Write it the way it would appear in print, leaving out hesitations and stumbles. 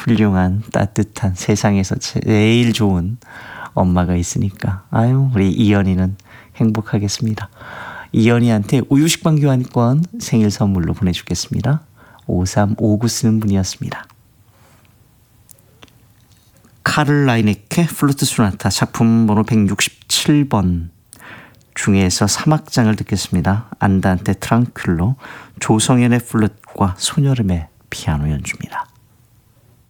훌륭한 따뜻한 세상에서 제일 좋은 엄마가 있으니까 아유 우리 이연이는 행복하겠습니다. 이연이한테 우유식빵 교환권 생일 선물로 보내주겠습니다. 5359 쓰는 분이었습니다. 카를 라이네케 플루트 소나타 작품 번호 167번 중에서 3악장을 듣겠습니다. 안단테 트랑클로 조성현의 플룻과 손여름의 피아노 연주입니다.